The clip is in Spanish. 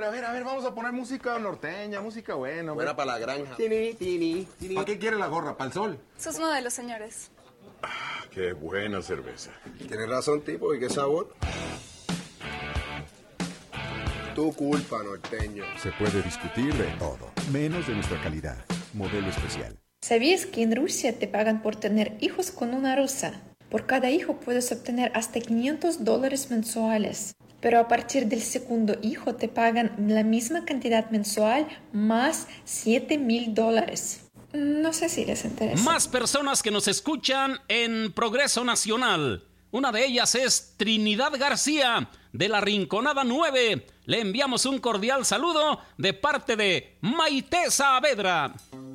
hombre, a ver, vamos a poner música norteña, música buena. Buena para la granja. ¿Para qué quiere la gorra? ¿Para el sol? Sus modelos, señores. Qué buena cerveza. Tienes razón, tipo, ¿y qué sabor? Tu culpa, norteño. Se puede discutir de todo, menos de nuestra calidad. Modelo especial. ¿Sabías que en Rusia te pagan por tener hijos con una rusa? Por cada hijo puedes obtener hasta $500 mensuales. Pero a partir del segundo hijo te pagan la misma cantidad mensual más $7,000. No sé si les interesa. Más personas que nos escuchan en Progreso Nacional. Una de ellas es Trinidad García, de la Rinconada 9. Le enviamos un cordial saludo de parte de Maite Saavedra.